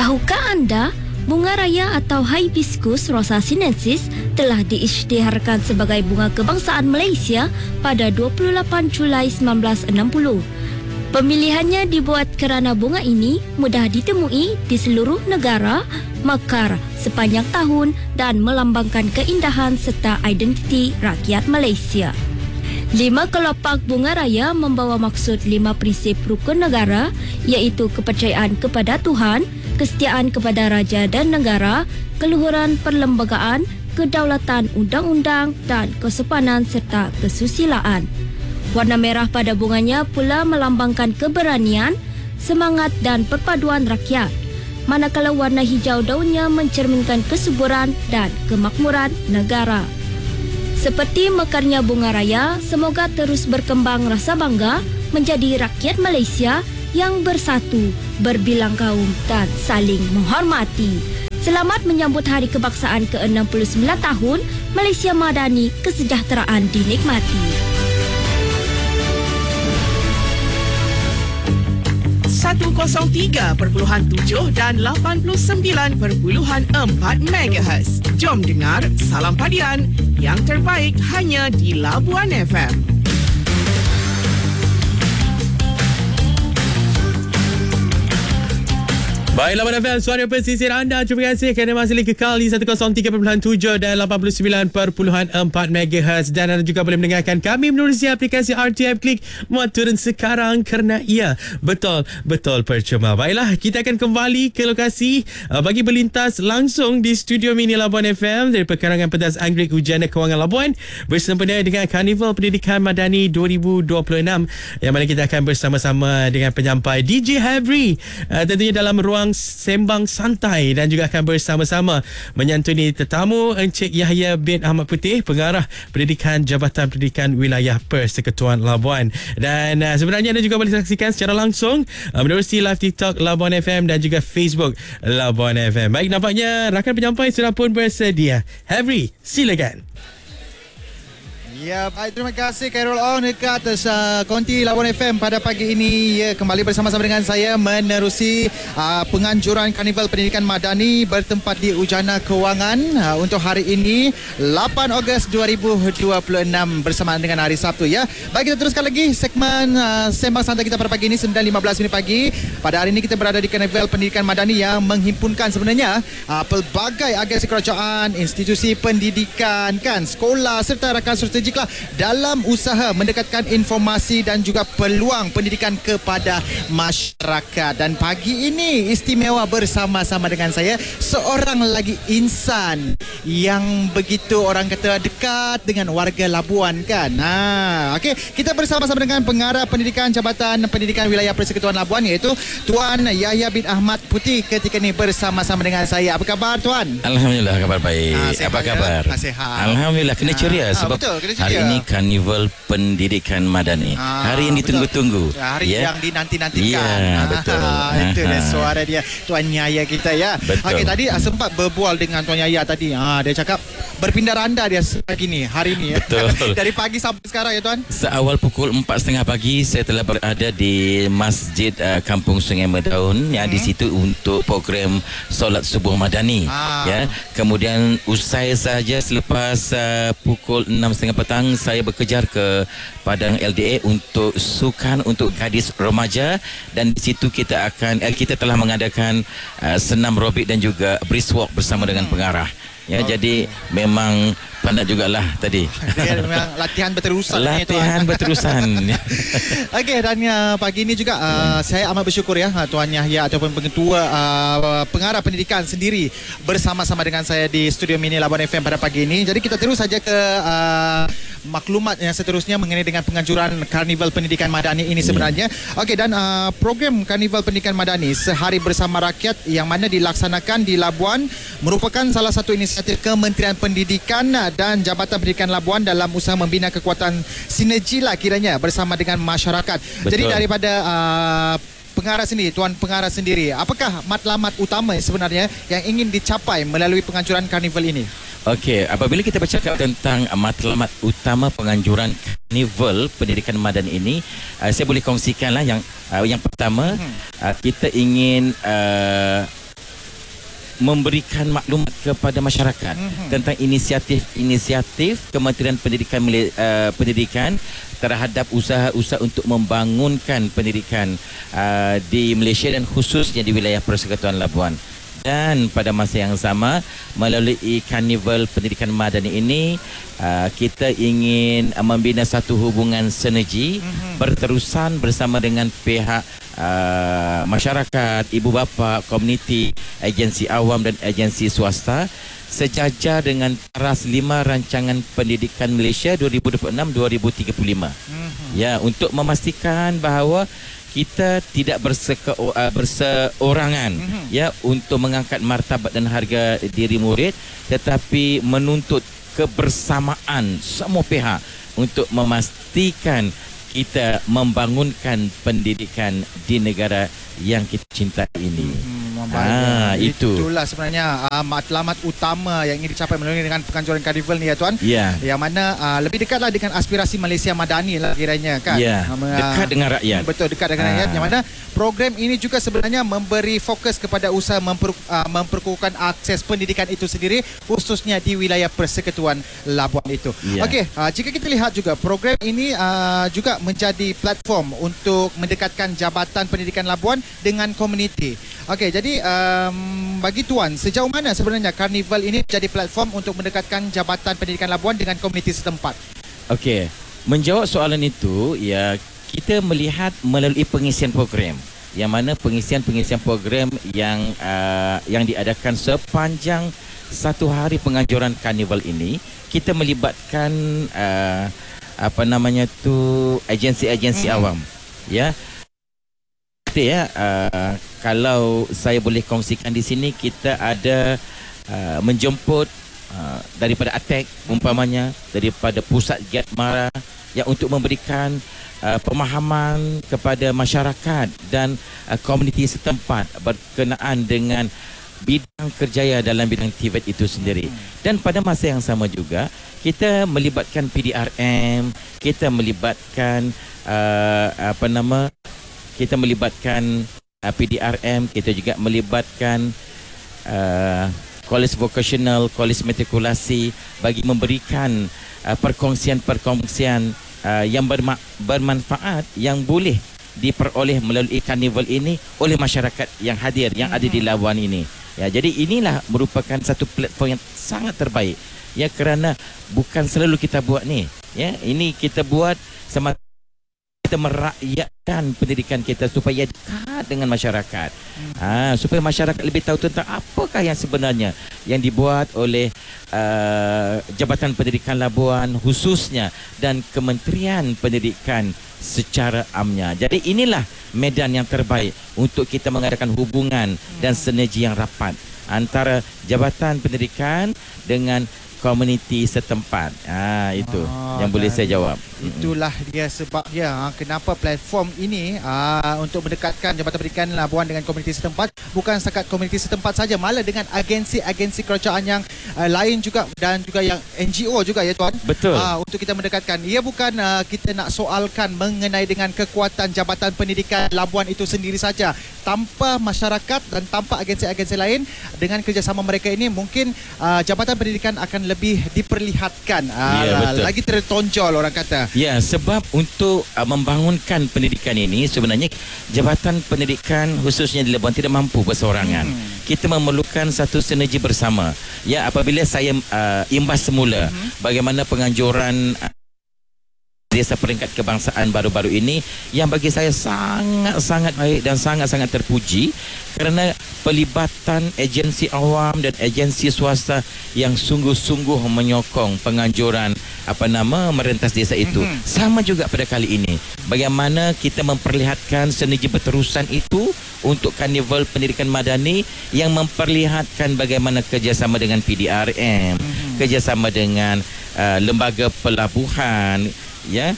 Tahukah anda, bunga raya atau Hibiscus rosa sinensis telah diisytiharkan sebagai bunga kebangsaan Malaysia pada 28 Julai 1960. Pemilihannya dibuat kerana bunga ini mudah ditemui di seluruh negara, mekar sepanjang tahun dan melambangkan keindahan serta identiti rakyat Malaysia. 5 kelopak bunga raya membawa maksud 5 prinsip rukun negara, iaitu kepercayaan kepada Tuhan, kesetiaan kepada raja dan negara, keluhuran perlembagaan, kedaulatan undang-undang dan kesopanan serta kesusilaan. Warna merah pada bunganya pula melambangkan keberanian, semangat dan perpaduan rakyat. Manakala warna hijau daunnya mencerminkan kesuburan dan kemakmuran negara. Seperti mekarnya bunga raya, semoga terus berkembang rasa bangga menjadi rakyat Malaysia yang bersatu, berbilang kaum dan saling menghormati. Selamat menyambut Hari Kebangsaan ke-69 tahun Malaysia Madani, kesejahteraan dinikmati. 103.7 dan 89.4 MHz. Jom dengar Salam Padian yang terbaik hanya di Labuan FM. Baik, Labuan FM, suara pesisir anda. Terima kasih kerana masih lagi kekal di 103.7 dan 89.4 MHz. Dan anda juga boleh mendengarkan kami menerusi aplikasi RTM Klik. Muat turun sekarang kerana ia betul-betul percuma. Baiklah, kita akan kembali ke lokasi bagi berlintas langsung di studio mini Labuan FM dari Perkarangan Pedas Anggerik Hujana Kewangan Labuan bersempena dengan Karnival Pendidikan Madani 2026 yang mana kita akan bersama-sama dengan penyampai DJ Havri tentunya dalam ruang sembang santai, dan juga akan bersama-sama menyantuni tetamu Encik Yahya bin Ahmad Putih, Pengarah Pendidikan Jabatan Pendidikan Wilayah Persekutuan Labuan. Dan sebenarnya anda juga boleh saksikan secara langsung menerusi live TikTok Labuan FM dan juga Facebook Labuan FM. Baik, nampaknya rakan penyampai sudah pun bersedia. Havri, silakan. Ya, baik, terima kasih Khairul On dekat atas konti Labuan FM pada pagi ini. Ya, kembali bersama-sama dengan saya menerusi penganjuran Karnival Pendidikan Madani bertempat di Ujana Kewangan untuk hari ini 8 Ogos 2026 bersamaan dengan hari Sabtu ya. Baik, kita teruskan lagi segmen sembang santai kita pada pagi ini 9.15 pagi. Pada hari ini kita berada di Karnival Pendidikan Madani yang menghimpunkan sebenarnya pelbagai agensi kerajaan, institusi pendidikan kan, sekolah serta rakan strategi dalam usaha mendekatkan informasi dan juga peluang pendidikan kepada masyarakat. Dan pagi ini istimewa bersama-sama dengan saya seorang lagi insan yang begitu orang kata dekat dengan warga Labuan kan. Okey, kita bersama-sama dengan Pengarah Pendidikan Jabatan Pendidikan Wilayah Persekutuan Labuan, iaitu Tuan Yahya bin Ahmad Putih ketika ini bersama-sama dengan saya. Apa khabar Tuan? Alhamdulillah, kabar baik. Apa khabar? Sihat. Alhamdulillah, kena ceria sebab betul, kena ceria. Hari ini Karnival Pendidikan Madani. Hari yang ditunggu-tunggu. Hari yang dinanti-nantikan. Ya, betul. Itu dia suara dia, Tuan Yahya kita ya. Okey, tadi sempat berbual dengan Tuan Yahya tadi. Dia cakap berpindah randa dia pagi ni, hari ni. Betul. Dari pagi sampai sekarang ya Tuan. Seawal pukul 4.30 pagi saya telah berada di Masjid Kampung Sungai Medaun ya, di situ untuk program solat subuh Madani ya. Kemudian usai saja selepas pukul 6.30 petang saya berkejar ke Padang LDA untuk sukan untuk gadis remaja, dan di situ kita telah mengadakan senam robik dan juga brisk walk bersama dengan pengarah. Ya, jadi memang pandai jugalah tadi. Dia memang latihan berterusan. Latihan berterusan. Okey, dan pagi ini juga saya amat bersyukur ya Tuan Yahya ataupun pengetua Pengarah Pendidikan sendiri bersama-sama dengan saya di studio mini Labuan FM pada pagi ini. Jadi kita terus saja ke maklumat yang seterusnya mengenai dengan penganjuran Karnival Pendidikan Madani ini sebenarnya. Okey, dan program Karnival Pendidikan Madani Sehari Bersama Rakyat yang mana dilaksanakan di Labuan merupakan salah satu inisiatif Kementerian Pendidikan dan Jabatan Pendidikan Labuan dalam usaha membina kekuatan sinergi lah kiranya bersama dengan masyarakat. Betul. Jadi daripada pengarah sendiri, Tuan Pengarah sendiri, apakah matlamat utama sebenarnya yang ingin dicapai melalui penganjuran Karnival ini? Okey, apabila kita bercakap tentang matlamat utama penganjuran Karnival Pendidikan Madani ini, saya boleh kongsikanlah yang pertama, kita ingin memberikan maklumat kepada masyarakat tentang inisiatif Kementerian Pendidikan terhadap usaha-usaha untuk membangunkan pendidikan di Malaysia dan khususnya di wilayah Persekutuan Labuan. Dan pada masa yang sama, melalui Karnival Pendidikan Madani ini, kita ingin membina satu hubungan sinergi berterusan bersama dengan pihak masyarakat, ibu bapa, komuniti, agensi awam dan agensi swasta sejajar dengan Taras 5 Rancangan Pendidikan Malaysia 2026-2035. Ya, untuk memastikan bahawa kita tidak berseorangan ya untuk mengangkat martabat dan harga diri murid, tetapi menuntut kebersamaan semua pihak untuk memastikan kita membangunkan pendidikan di negara yang kita cintai ini. Itulah sebenarnya matlamat utama yang ingin dicapai melalui dengan penganjuran Karnival ni ya tuan. Yang mana lebih dekatlah dengan aspirasi Malaysia Madani lah kiranya kan. Dekat dengan rakyat. Betul, dekat dengan rakyat. Yang mana program ini juga sebenarnya memberi fokus kepada usaha memperkukuhkan akses pendidikan itu sendiri, khususnya di wilayah Persekutuan Labuan itu. Okey, jika kita lihat juga program ini juga menjadi platform untuk mendekatkan Jabatan Pendidikan Labuan dengan komuniti. Okey, jadi bagi tuan, sejauh mana sebenarnya Karnival ini menjadi platform untuk mendekatkan Jabatan Pendidikan Labuan dengan komuniti setempat? Okey, menjawab soalan itu, ya, kita melihat melalui pengisian program, yang mana pengisian program yang diadakan sepanjang satu hari penganjuran Karnival ini, kita melibatkan agensi-agensi awam, ya. Kalau saya boleh kongsikan di sini, kita ada menjemput daripada ATEK umpamanya, daripada pusat Giat Mara, yang untuk memberikan pemahaman kepada masyarakat dan komuniti setempat berkenaan dengan bidang kerjaya dalam bidang TVET itu sendiri. Dan pada masa yang sama juga, kita melibatkan PDRM, kita melibatkan PDRM, kita juga melibatkan Kolej Vocational, Kolej Matrikulasi bagi memberikan perkongsian yang bermanfaat yang boleh diperoleh melalui Karnival ini oleh masyarakat yang hadir, yang ada di Labuan ini. Ya, jadi inilah merupakan satu platform yang sangat terbaik. Ya, kerana bukan selalu kita buat ni. Ya, ini kita buat semata kita merakyatkan pendidikan kita supaya dekat dengan masyarakat. Supaya masyarakat lebih tahu tentang apakah yang sebenarnya yang dibuat oleh Jabatan Pendidikan Labuan khususnya dan Kementerian Pendidikan secara amnya. Jadi inilah medan yang terbaik untuk kita mengadakan hubungan dan sinergi yang rapat antara Jabatan Pendidikan dengan komuniti setempat. Itu yang boleh saya jawab. Itulah dia sebabnya kenapa platform ini untuk mendekatkan Jabatan Pendidikan Labuan dengan komuniti setempat, bukan setakat komuniti setempat saja, malah dengan agensi-agensi kerajaan yang lain juga, dan juga yang NGO juga ya tuan. Betul. Untuk kita mendekatkan. Ia bukan kita nak soalkan mengenai dengan kekuatan Jabatan Pendidikan Labuan itu sendiri saja. Tanpa masyarakat dan tanpa agensi-agensi lain, dengan kerjasama mereka ini mungkin Jabatan Pendidikan akan lebih diperlihatkan, lagi tertonjol orang kata. Ya, sebab untuk membangunkan pendidikan ini sebenarnya Jabatan Pendidikan khususnya di Labuan tidak mampu berseorangan. Kita memerlukan satu sinergi bersama. Ya, apabila saya imbas semula bagaimana penganjuran Desa Peringkat Kebangsaan baru-baru ini, yang bagi saya sangat-sangat baik dan sangat-sangat terpuji kerana pelibatan agensi awam dan agensi swasta yang sungguh-sungguh menyokong penganjuran merentas desa itu. Sama juga pada kali ini, bagaimana kita memperlihatkan sinergi berterusan itu untuk Karnival Pendidikan Madani yang memperlihatkan bagaimana kerjasama dengan PDRM, kerjasama dengan lembaga pelabuhan, ya,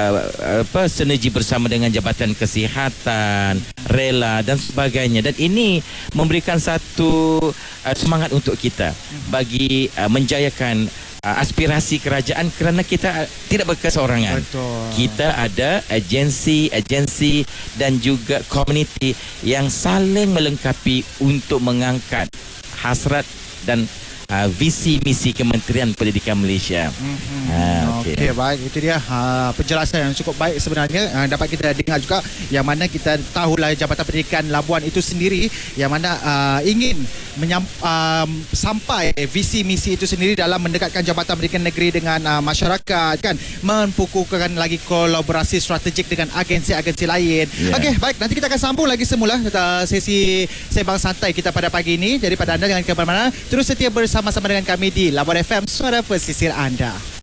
sinergi bersama dengan Jabatan Kesihatan, rela dan sebagainya. Dan ini memberikan satu semangat untuk kita bagi menjayakan aspirasi kerajaan, kerana kita tidak berkeseorangan. Betul. Kita ada agensi dan juga komuniti yang saling melengkapi untuk mengangkat hasrat dan visi misi Kementerian Pendidikan Malaysia. Okey, baik, itu dia penjelasan yang cukup baik sebenarnya, dapat kita dengar juga, yang mana kita tahulah Jabatan Pendidikan Labuan itu sendiri yang mana ingin sampai visi misi itu sendiri dalam mendekatkan Jabatan Pendidikan Negeri dengan masyarakat kan, mempukuhkan lagi kolaborasi strategik dengan agensi-agensi lain. Okey, baik, nanti kita akan sambung lagi semula sesi sembang santai kita pada pagi ini. Jadi pada anda jangan ke mana-mana, terus setia bersama-sama dengan kami di Labuan FM, suara pesisir anda.